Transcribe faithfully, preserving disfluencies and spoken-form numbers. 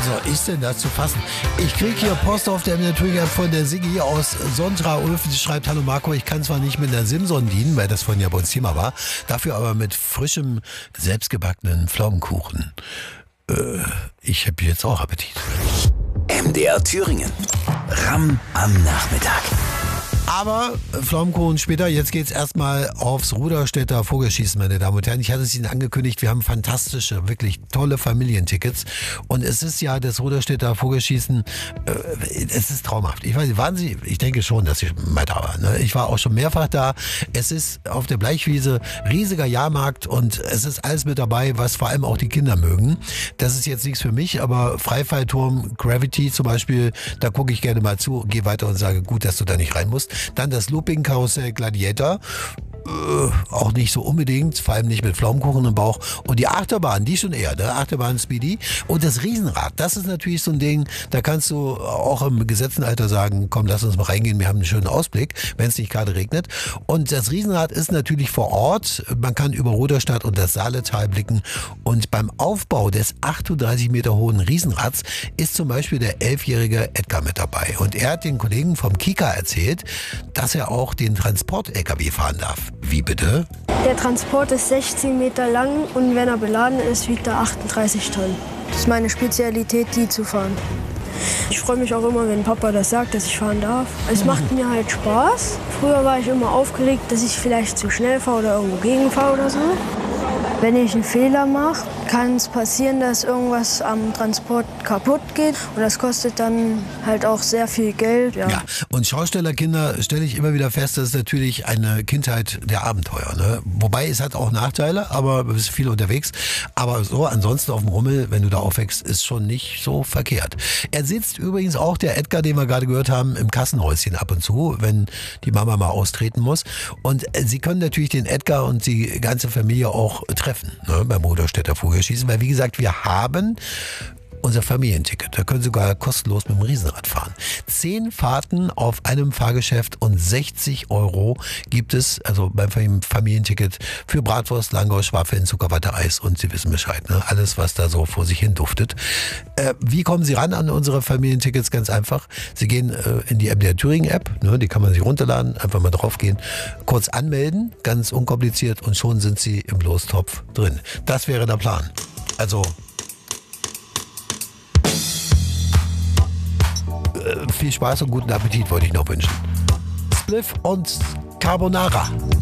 Also ist denn das zu fassen? Ich kriege hier Post auf der Miniatur von der Siggi aus Sontra-Ulf. Sie schreibt, hallo Marco, ich kann zwar nicht mit einer Simson dienen, weil das vorhin ja bei uns Thema war, dafür aber mit frischem, selbstgebackenen Pflaumenkuchen. Äh, ich habe jetzt auch Appetit. M D R Thüringen. Ramm am Nachmittag. Aber Pflaumenkuchen später, jetzt geht's erstmal aufs Ruderstädter Vogelschießen, meine Damen und Herren. Ich hatte es Ihnen angekündigt, wir haben fantastische, wirklich tolle Familientickets. Und es ist ja das Ruderstädter Vogelschießen, äh, es ist traumhaft. Ich weiß nicht, waren Sie, ich denke schon, dass Sie mal da waren. Ne? Ich war auch schon mehrfach da. Es ist auf der Bleichwiese, riesiger Jahrmarkt und es ist alles mit dabei, was vor allem auch die Kinder mögen. Das ist jetzt nichts für mich, aber Freifallturm, Gravity zum Beispiel, da gucke ich gerne mal zu, gehe weiter und sage, gut, dass du da nicht rein musst. Dann das Looping-Karussell Gladiator. Äh, auch nicht so unbedingt, vor allem nicht mit Pflaumenkuchen im Bauch. Und die Achterbahn, die schon eher, ne? Achterbahn Speedy. Und das Riesenrad, das ist natürlich so ein Ding, da kannst du auch im gesetzten Alter sagen, komm, lass uns mal reingehen, wir haben einen schönen Ausblick, wenn es nicht gerade regnet. Und das Riesenrad ist natürlich vor Ort, man kann über Ruderstadt und das Saaletal blicken. Und beim Aufbau des achtunddreißig Meter hohen Riesenrads ist zum Beispiel der elfjährige Edgar mit dabei. Und er hat den Kollegen vom Kika erzählt, dass er auch den Transport-L K W fahren darf. Wie bitte? Der Transport ist sechzehn Meter lang und wenn er beladen ist, wiegt er achtunddreißig Tonnen. Das ist meine Spezialität, die zu fahren. Ich freue mich auch immer, wenn Papa das sagt, dass ich fahren darf. Es macht mir halt Spaß. Früher war ich immer aufgeregt, dass ich vielleicht zu schnell fahre oder irgendwo gegenfahre oder so. Wenn ich einen Fehler mache, kann es passieren, dass irgendwas am Transport kaputt geht. Und das kostet dann halt auch sehr viel Geld. Ja, ja. Und Schaustellerkinder, stelle ich immer wieder fest, das ist natürlich eine Kindheit der Abenteuer. Ne? Wobei es hat auch Nachteile, aber du bist viel unterwegs. Aber so ansonsten auf dem Rummel, wenn du da aufwächst, ist schon nicht so verkehrt. Er sitzt übrigens auch, der Edgar, den wir gerade gehört haben, im Kassenhäuschen ab und zu, wenn die Mama mal austreten muss. Und sie können natürlich den Edgar und die ganze Familie auch treffen. Ne, beim Ruderstädter Vogelschießen, weil wie gesagt, wir haben unser Familienticket. Da können Sie sogar kostenlos mit dem Riesenrad fahren. Zehn Fahrten auf einem Fahrgeschäft und sechzig Euro gibt es, also beim Familienticket, für Bratwurst, Langos, Waffeln, Zuckerwatte, Eis und Sie wissen Bescheid. Ne? Alles, was da so vor sich hin duftet. Äh, wie kommen Sie ran an unsere Familientickets? Ganz einfach. Sie gehen äh, in die M D R Thüringen App, ne? Die kann man sich runterladen, einfach mal draufgehen, kurz anmelden, ganz unkompliziert und schon sind Sie im Lostopf drin. Das wäre der Plan. Also viel Spaß und guten Appetit wollte ich noch wünschen. Spliff und Carbonara.